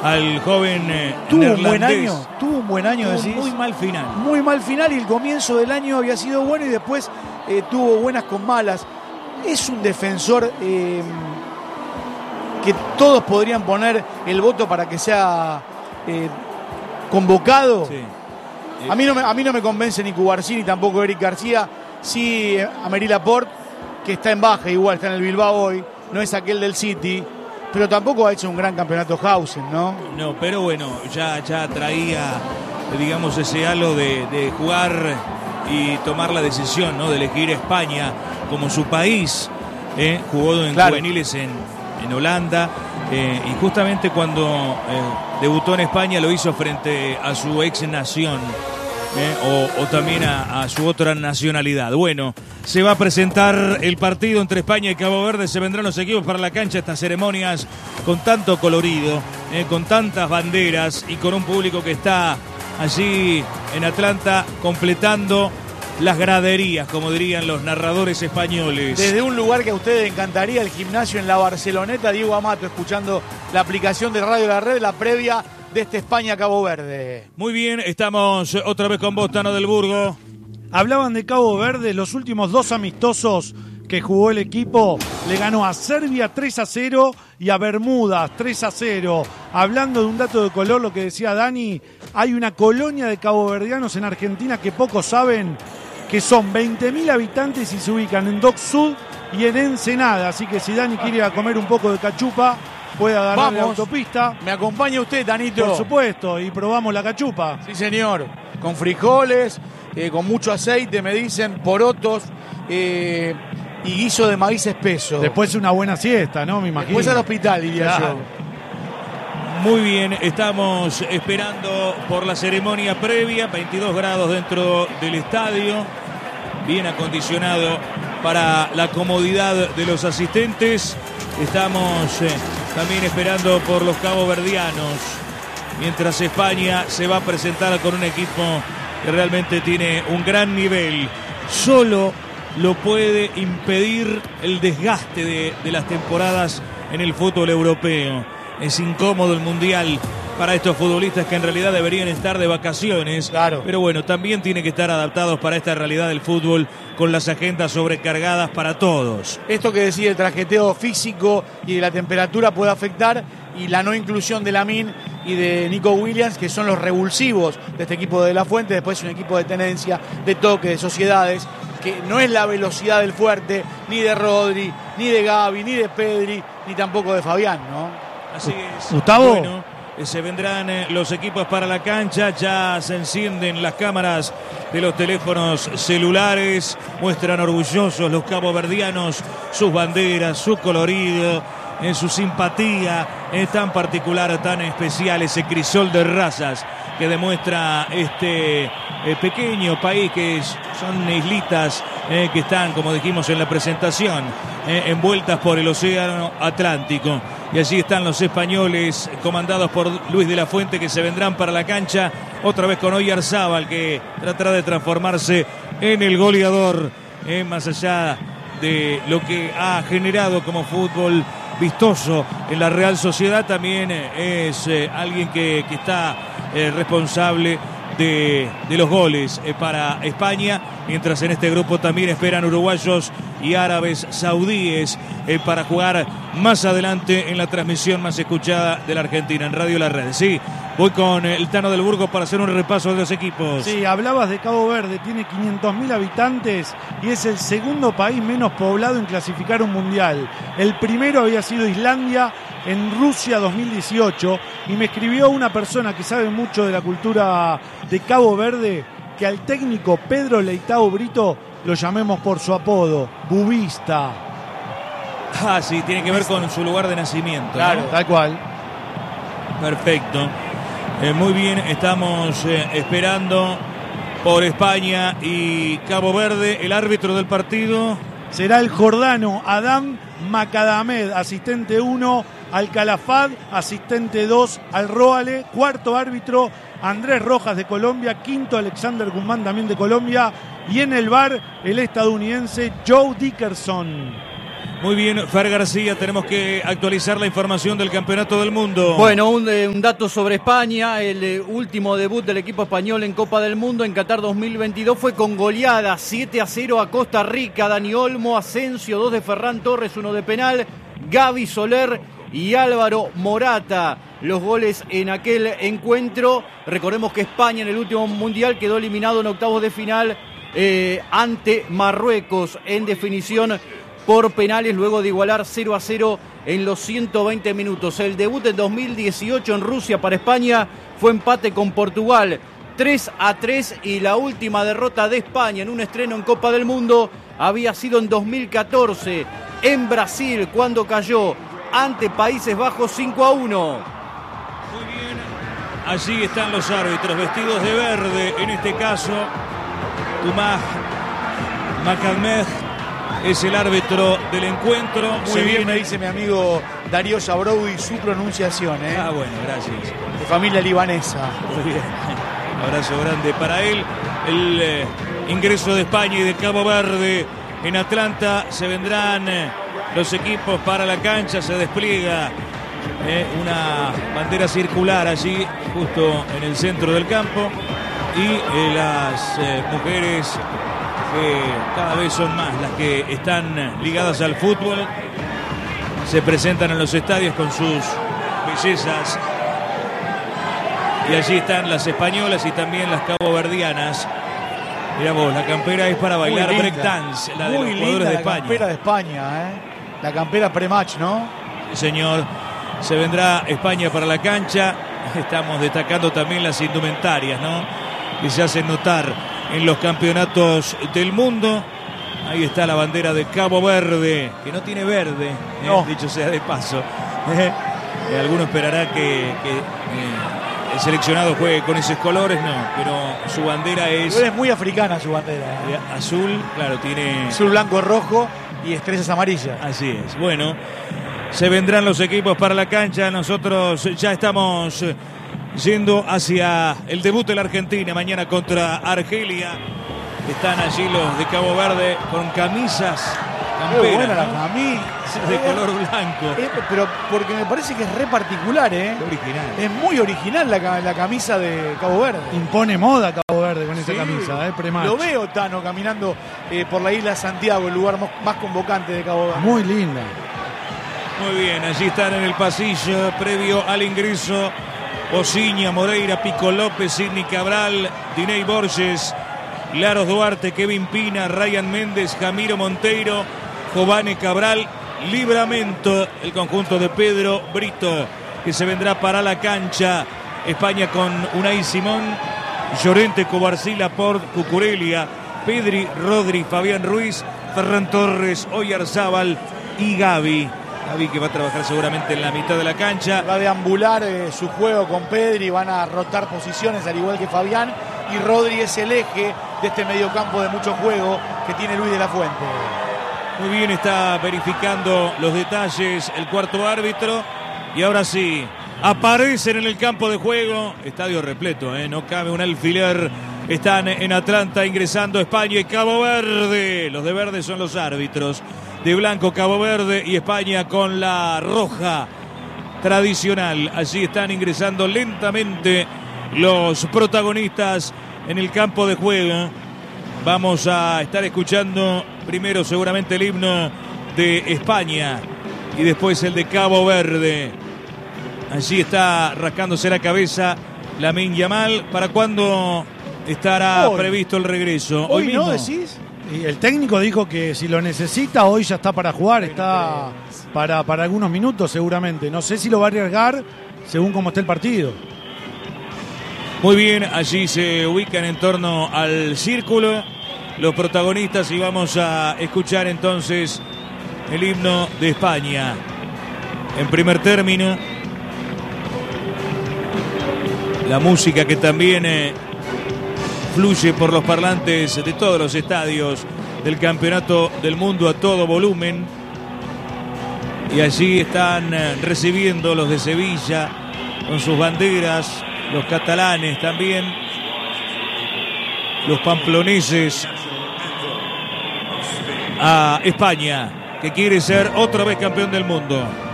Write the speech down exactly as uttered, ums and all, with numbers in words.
al joven eh, tuvo neerlandés. un buen año, tuvo un buen año, Tuvo decís. muy mal final. Muy mal final y el comienzo del año había sido bueno y después eh, tuvo buenas con malas. Es un defensor eh, que todos podrían poner el voto para que sea eh, convocado. Sí. A mí, no me, a mí no me convence ni Cubarsí ni tampoco Eric García. Sí, Aymeric Laporte, que está en baja, igual está en el Bilbao hoy, no es aquel del City, pero tampoco ha hecho un gran campeonato Hausen, ¿no? No, pero bueno, ya, ya traía, digamos, ese halo de, de jugar y tomar la decisión, ¿no? De elegir España como su país. ¿eh? Jugó en Claro. juveniles en, en Holanda eh, y justamente cuando eh, debutó en España lo hizo frente a su ex nación. Eh, o, o también a, a su otra nacionalidad. Bueno, se va a presentar el partido entre España y Cabo Verde. Se vendrán los equipos para la cancha. Estas ceremonias con tanto colorido, eh, con tantas banderas y con un público que está allí en Atlanta completando las graderías, como dirían los narradores españoles. Desde un lugar que a ustedes les encantaría, el gimnasio en la Barceloneta, Diego Amato, escuchando la aplicación de Radio La Red, la previa de este España-Cabo Verde. Muy bien, estamos otra vez con vos, Tano del Burgo. Hablaban de Cabo Verde, los últimos dos amistosos que jugó el equipo, le ganó a Serbia tres a cero y a Bermudas tres a cero. Hablando de un dato de color, lo que decía Dani, hay una colonia de caboverdianos en Argentina que pocos saben, que son veinte mil habitantes y se ubican en Dock Sud y en Ensenada. Así que si Dani quiere ir a comer un poco de cachupa, puede agarrar la autopista. ¿Me acompaña usted, Tanito? Por supuesto, y probamos la cachupa. Sí, señor. Con frijoles, eh, con mucho aceite, me dicen, porotos eh, y guiso de maíz espeso. Después una buena siesta, ¿no? Me imagino. Después al hospital, diría Claro. yo. Muy bien, estamos esperando por la ceremonia previa, veintidós grados dentro del estadio, bien acondicionado para la comodidad de los asistentes. Estamos eh, también esperando por los caboverdianos, mientras España se va a presentar con un equipo que realmente tiene un gran nivel. Solo lo puede impedir el desgaste de, de las temporadas en el fútbol europeo. Es incómodo el Mundial para estos futbolistas que en realidad deberían estar de vacaciones. Claro. Pero bueno, también tienen que estar adaptados para esta realidad del fútbol con las agendas sobrecargadas para todos. Esto que decía el trajeteo físico y de la temperatura puede afectar, y la no inclusión de Lamine y de Nico Williams, que son los revulsivos de este equipo de La Fuente. Después un equipo de tenencia, de toque, de sociedades, que no es la velocidad del fuerte, ni de Rodri, ni de Gavi, ni de Pedri, ni tampoco de Fabián, ¿no? Así es. Gustavo. Bueno, eh, se vendrán eh, los equipos para la cancha, ya se encienden las cámaras de los teléfonos celulares, muestran orgullosos los caboverdianos sus banderas, su colorido, en su simpatía es tan particular, tan especial, ese crisol de razas que demuestra este eh, pequeño país, que es, son islitas eh, que están, como dijimos en la presentación, eh, envueltas por el océano Atlántico. Y allí están los españoles comandados por Luis de la Fuente, que se vendrán para la cancha otra vez con Oyarzábal, que tratará de transformarse en el goleador, eh, más allá de lo que ha generado como fútbol vistoso en la Real Sociedad. También eh, es eh, alguien que, que está eh, responsable de, de los goles eh, para España, mientras en este grupo también esperan uruguayos y árabes saudíes eh, para jugar más adelante en la transmisión más escuchada de la Argentina en Radio La Red. Sí, voy con el Tano del Burgo para hacer un repaso de los equipos. Sí, hablabas de Cabo Verde, tiene quinientos mil habitantes y es el segundo país menos poblado en clasificar un mundial. El primero había sido Islandia en Rusia dos mil dieciocho, y me escribió una persona que sabe mucho de la cultura de Cabo Verde que al técnico Pedro Leitao Brito lo llamemos por su apodo, Bubista. Ah, sí, tiene que ver con su lugar de nacimiento. Claro, ¿no? tal cual. Perfecto. Eh, muy bien, estamos eh, esperando por España y Cabo Verde. El árbitro del partido será el jordano Adam Macadamed, asistente uno al Calafat, asistente dos al Roale, cuarto árbitro Andrés Rojas de Colombia, quinto Alexander Guzmán también de Colombia, y en el V A R el estadounidense Joe Dickerson. Muy bien, Fer García, tenemos que actualizar la información del Campeonato del Mundo. Bueno, un, eh, un dato sobre España, el eh, último debut del equipo español en Copa del Mundo en Qatar dos mil veintidós fue con goleada siete a cero a Costa Rica. Dani Olmo, Asensio, dos de Ferran Torres, uno de penal, Gaby Soler y Álvaro Morata. Los goles en aquel encuentro. Recordemos que España en el último mundial quedó eliminado en octavos de final eh, ante Marruecos en definición por penales luego de igualar cero a cero en los ciento veinte minutos. El debut en dos mil dieciocho en Rusia para España fue empate con Portugal tres a tres y la última derrota de España en un estreno en Copa del Mundo había sido en dos mil catorce en Brasil cuando cayó ante Países Bajos cinco a uno. Muy bien, allí están los árbitros vestidos de verde, en este caso Tumaj Macalmej es el árbitro del encuentro. Muy Se bien, viene... me dice mi amigo Darío Yabrowdy su pronunciación, ¿eh? Ah, bueno, gracias. De familia libanesa. Muy bien. Abrazo grande para él. El eh, ingreso de España y de Cabo Verde en Atlanta. Se vendrán eh, los equipos para la cancha. Se despliega eh, una bandera circular allí, justo en el centro del campo. Y eh, las eh, mujeres, que cada vez son más las que están ligadas al fútbol, se presentan en los estadios con sus bellezas. Y allí están las españolas y también las caboverdianas. Mirá vos, la campera es para bailar breakdance, la de Muy los jugadores linda de la España. campera de España, ¿eh? La campera pre-match, ¿no? Señor, se vendrá España para la cancha. Estamos destacando también las indumentarias, ¿no?, que se hacen notar en los campeonatos del mundo. Ahí está la bandera de Cabo Verde, que no tiene verde, ¿eh? No. Dicho sea de paso. Eh, alguno esperará que, que eh, el seleccionado juegue con esos colores, no, pero su bandera es, Pero es muy africana su bandera, ¿eh? eh, azul, claro, tiene... Azul, blanco, rojo y estrellas amarillas. Así es. Bueno, se vendrán los equipos para la cancha. Nosotros ya estamos yendo hacia el debut de la Argentina mañana contra Argelia. Están allí los de Cabo Verde con camisas Muy buena camperas, la ¿no?, camisa. de color blanco. Eh, pero porque me parece que es re particular, ¿eh? Original. Es muy original la, ca- la camisa de Cabo Verde. Impone moda Cabo Verde con esa Sí. camisa, ¿eh? Pre-match. Lo veo, Tano, caminando eh, por la isla de Santiago, el lugar mo- más convocante de Cabo Verde. Muy linda. Muy bien, allí están en el pasillo previo al ingreso Osiña, Moreira, Pico López, Sidney Cabral, Diney Borges, Laros Duarte, Kevin Pina, Ryan Méndez, Jamiro Monteiro, Jovane Cabral, Libramento, el conjunto de Pedro Brito, que se vendrá para la cancha. España con Unai Simón, Llorente, Cobarsí, Laporte, Cucurelia, Pedri, Rodri, Fabián Ruiz, Ferran Torres, Oyarzábal y Gaby. Gaby que va a trabajar seguramente en la mitad de la cancha. Va a deambular eh, su juego con Pedri, van a rotar posiciones al igual que Fabián, y Rodri es el eje de este mediocampo de mucho juego que tiene Luis de la Fuente. Muy bien, está verificando los detalles el cuarto árbitro. Y ahora sí, aparecen en el campo de juego. Estadio repleto, ¿eh? No cabe un alfiler. Están en Atlanta ingresando España y Cabo Verde. Los de verde son los árbitros. De blanco Cabo Verde y España con la roja tradicional. Allí están ingresando lentamente los protagonistas en el campo de juego. Vamos a estar escuchando primero seguramente el himno de España y después el de Cabo Verde. Allí está rascándose la cabeza Lamine Yamal. ¿Para cuándo estará Hoy. previsto el regreso? Hoy, mismo. ¿no decís? Y el técnico dijo que si lo necesita, hoy ya está para jugar, está para, para algunos minutos seguramente. No sé si lo va a arriesgar según cómo esté el partido. Muy bien, allí se ubican en torno al círculo los protagonistas y vamos a escuchar entonces el himno de España. En primer término, la música que también eh, fluye por los parlantes de todos los estadios del Campeonato del Mundo a todo volumen. Y allí están eh, recibiendo los de Sevilla con sus banderas, los catalanes también, los pamploneses a España. que quiere ser otra vez campeón del mundo.